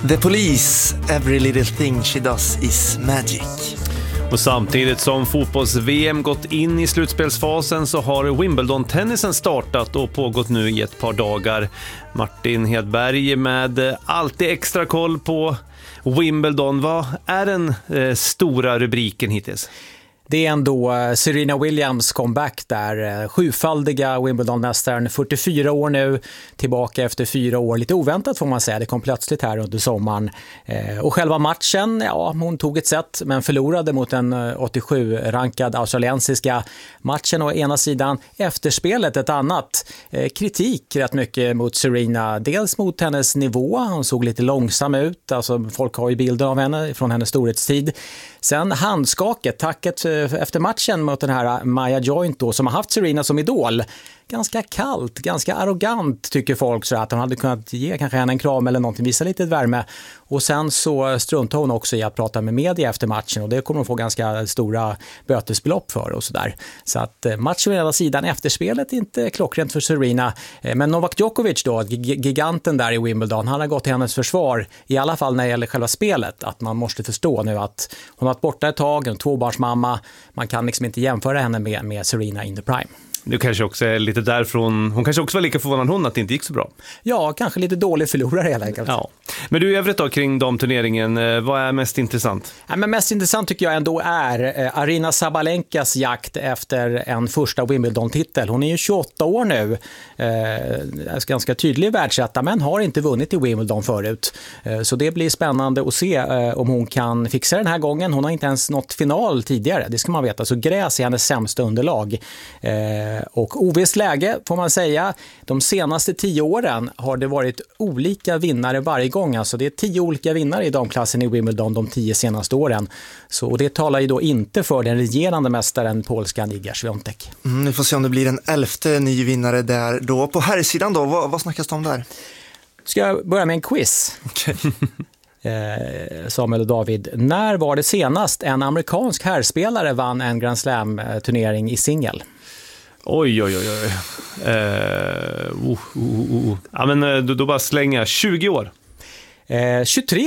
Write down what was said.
The Police, every little thing she does is magic. Och samtidigt som fotbolls-VM gått in i slutspelsfasen så har Wimbledon-tennisen startat och pågått nu i ett par dagar. Martin Hedberg med alltid extra koll på Wimbledon. Vad är den stora rubriken hittills? Det är ändå Serena Williams comeback där, sjufaldiga Wimbledon-mästaren, 44 år nu, tillbaka efter 4 år, lite oväntat får man säga, det kom plötsligt här under sommaren. Och själva matchen, ja, hon tog ett set men förlorade mot en 87-rankad australiensiska. Matchen å ena sidan, efterspelet ett annat. Kritik rätt mycket mot Serena, dels mot hennes nivå, hon såg lite långsam ut, alltså folk har ju bilder av henne från hennes storhetstid. Sen handskaket, tacket efter matchen mot den här Maya Joint då, som har haft Serena som idol. Ganska kallt, ganska arrogant tycker folk, så att hon hade kunnat ge kanske henne en kram eller någonting, visa lite värme. Och sen så struntade hon också i att prata med media efter matchen och det kommer hon få ganska stora bötesbelopp för och sådär. Så att matchen å ena sidan, efterspelet inte klockrent för Serena. Men Novak Djokovic då, giganten där i Wimbledon, han har gått till hennes försvar, i alla fall när det gäller själva spelet, att man måste förstå nu att hon har varit borta ett tag, en tvåbarnsmamma, man kan liksom inte jämföra henne med Serena in the prime. Det kanske också är lite därifrån. Hon kanske också var lika förvånad hon att det inte gick så bra. Ja, kanske lite dålig förlorare helt enkelt. Ja. Men du, i övrigt då kring damturneringen, vad är mest intressant? Ja, men mest intressant tycker jag ändå är Aryna Sabalenkas jakt efter en första Wimbledon-titel. Hon är ju 28 år nu, ganska tydlig världsetta, men har inte vunnit i Wimbledon förut. Så det blir spännande att se om hon kan fixa den här gången. Hon har inte ens nått final tidigare, det ska man veta. Så gräs är hennes sämsta underlag. Och ovisst läge får man säga. De senaste 10 åren har det varit olika vinnare varje gång. Alltså det är 10 olika vinnare i damklassen i Wimbledon de 10 senaste åren. Så, och det talar ju då inte för den regerande mästaren polskan Iga Swiatek. Vi får se om det blir en 11:e ny vinnare där då. På här sidan då, vad snackas det om där? Ska jag börja med en quiz? Okej. Samuel och David, när var det senast en amerikansk herrspelare vann en Grand Slam-turnering i singel? Oj. Ja, men då bara slänga 20 år. 23